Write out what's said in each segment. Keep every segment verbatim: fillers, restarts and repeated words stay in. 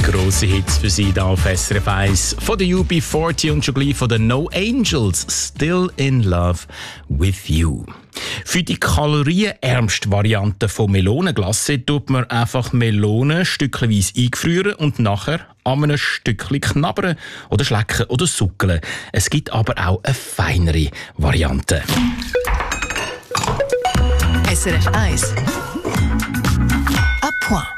Grosse Hits für Sie hier auf S R F eins. Von der U B vierzig und schon gleich von den No Angels. Still in Love with You. Für die kalorienärmste Variante von Melonenglasse tut man einfach Melonen stückchenweise eingefrieren und nachher an einem Stückchen knabbern oder schlecken oder suckeln. Es gibt aber auch eine feinere Variante. S R F eins. À point.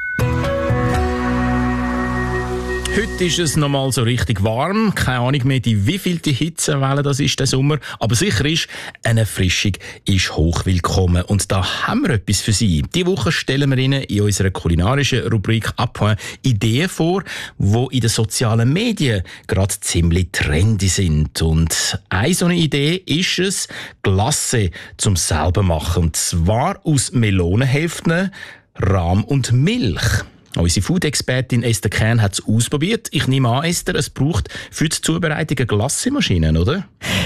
Heute ist es noch mal so richtig warm. Keine Ahnung mehr, die wievielte Hitzewelle das ist, der Sommer. Aber sicher ist, eine Erfrischung ist hochwillkommen. Und da haben wir etwas für Sie. Diese Woche stellen wir Ihnen in unserer kulinarischen Rubrik «À point» Ideen vor, die in den sozialen Medien gerade ziemlich trendy sind. Und eine so eine Idee ist es, Glasse zum selber machen. Und zwar aus Melonenhälften, Rahm und Milch. Unsere Food-Expertin Esther Kern hat es ausprobiert. Ich nehme an, Esther, es braucht für die Zubereitung eine Glassemaschine, oder?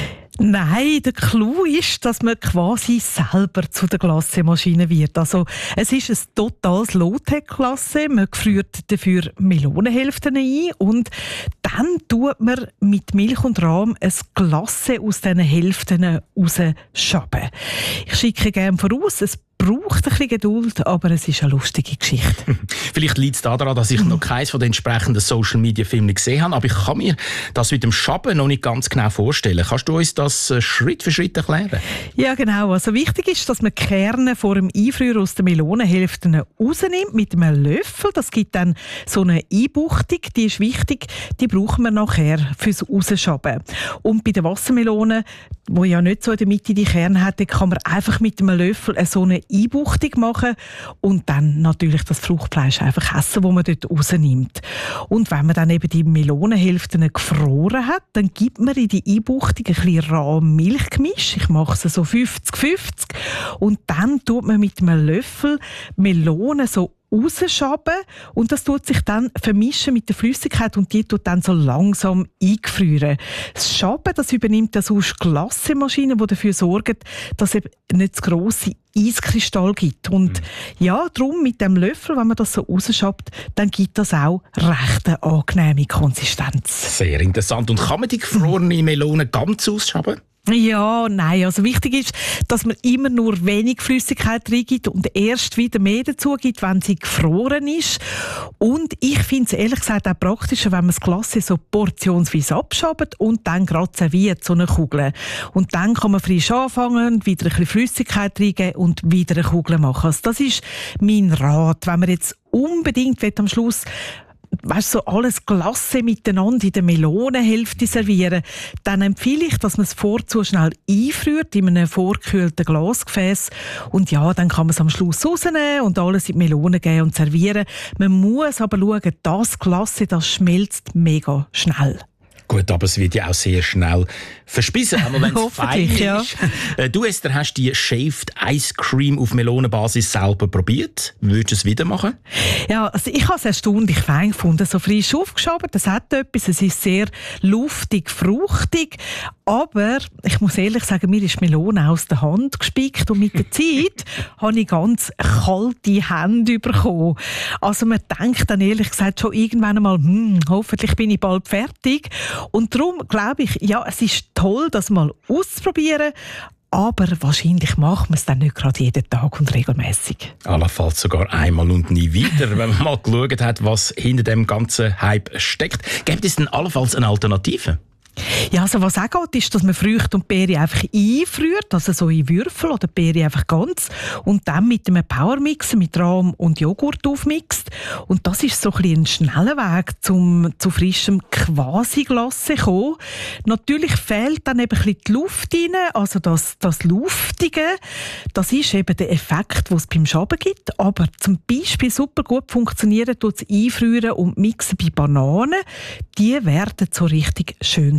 Nein, der Clou ist, dass man quasi selber zu der Glassemaschine wird. Also, es ist ein totales Low-Tech-Glasse. Man friert dafür Melonenhälften ein und dann tut man mit Milch und Rahm ein Glasse aus diesen Hälften rausschaben. Ich schicke gerne voraus, es braucht ein bisschen Geduld, aber es ist eine lustige Geschichte. Vielleicht liegt es daran, dass ich noch keins von den entsprechenden Social-Media-Filmen gesehen habe, aber ich kann mir das mit dem Schaben noch nicht ganz genau vorstellen. Kannst du uns das Schritt für Schritt erklären? Ja, genau. Also wichtig ist, dass man die Kerne vor dem Einfrieren aus den Melonenhälften rausnimmt mit einem Löffel. Das gibt dann so eine Einbuchtung, die ist wichtig, die brauchen wir nachher fürs Rausschaben. Und bei den Wassermelonen, wo ja nicht so in der Mitte die Kerne hat, kann man einfach mit einem Löffel so eine Einbuchtung machen und dann natürlich das Fruchtfleisch einfach essen, das man dort rausnimmt. Und wenn man dann eben die Melonenhälften gefroren hat, dann gibt man in die Einbuchtung ein bisschen Rahm-Milchgemisch. Ich mache es so fünfzig fünfzig. Und dann tut man mit einem Löffel Melonen so rausschaben und das tut sich dann vermischen mit der Flüssigkeit und die tut dann so langsam eingefrieren. Das Schaben, das übernimmt dann sonst Glassemaschinen, die dafür sorgen, dass es nicht zu grosse Eiskristall gibt. Und ja, darum mit dem Löffel, wenn man das so rausschabt, dann gibt das auch recht eine angenehme Konsistenz. Sehr interessant. Und kann man die gefrorene Melone ganz ausschaben? Ja, nein. Also wichtig ist, dass man immer nur wenig Flüssigkeit reingibt und erst wieder mehr dazu gibt, wenn sie gefroren ist. Und ich finde es ehrlich gesagt auch praktischer, wenn man das Glasse so portionsweise abschabt und dann gerade serviert, so eine Kugel. Und dann kann man frisch anfangen, wieder ein bisschen Flüssigkeit reingeben und wieder eine Kugel machen. Also das ist mein Rat. Wenn man jetzt unbedingt am Schluss weißt, so alles Glasse miteinander in der Melonenhälfte servieren, dann empfehle ich, dass man es vorzu schnell einfriert in einem vorgekühlten Glasgefäß und ja, dann kann man es am Schluss rausnehmen und alles in die Melone geben und servieren. Man muss aber schauen, das Glasse, das schmilzt mega schnell. Gut, aber es wird ja auch sehr schnell verspissen, aber wenn es fein ist. Ja. Du, Esther, hast die Shaved Ice Cream auf Melonenbasis selber probiert. Würdest du es wieder machen? Ja, also ich habe es erstaunlich fein gefunden. So frisch aufgeschabt, das hat etwas. Es ist sehr luftig, fruchtig. Aber ich muss ehrlich sagen, mir ist die Melone aus der Hand gespickt und mit der Zeit habe ich ganz kalte Hände bekommen. Also man denkt dann ehrlich gesagt schon irgendwann einmal, hm, hoffentlich bin ich bald fertig. Und darum glaube ich, ja, es ist toll, das mal auszuprobieren, aber wahrscheinlich macht man es dann nicht gerade jeden Tag und regelmäßig. Allenfalls sogar einmal und nie wieder, wenn man mal geschaut hat, was hinter dem ganzen Hype steckt. Gibt es denn allenfalls eine Alternative? Ja, also was auch geht, ist, dass man Früchte und Beeren einfach einfriert, also so in Würfel oder Beeren einfach ganz und dann mit einem Powermixer mit Rahm und Joghurt aufmixt. Und das ist so ein bisschen ein schneller Weg, zum zu frischem Quasi-Glasse zu kommen. Natürlich fehlt dann eben ein bisschen die Luft rein, also das, das Luftige, das ist eben der Effekt, den es beim Schaben gibt. Aber zum Beispiel super gut funktionieren tut es Einfrieren und Mixen bei Bananen. Die werden so richtig schön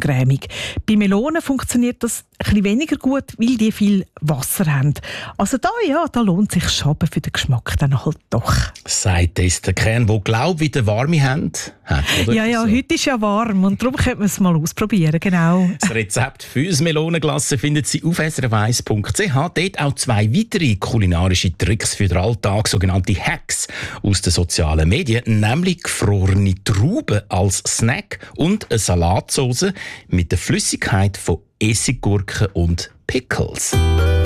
Magencremig. Bei Melonen funktioniert das ein bisschen weniger gut, weil die viel Wasser haben. Also da, ja, da lohnt sich Schaben für den Geschmack dann halt doch. Sagt das der Kern, der glaubt, wie der Warme hat, hat oder? Ja, ja, so. heute ist ja warm und darum könnte man es mal ausprobieren, genau. Das Rezept für das Melonenglasse findet Sie auf s r f eins punkt c h. Dort auch zwei weitere kulinarische Tricks für den Alltag, sogenannte Hacks aus den sozialen Medien, nämlich gefrorene Trauben als Snack und eine Salatsauce mit der Flüssigkeit von Essiggurken und Pickles.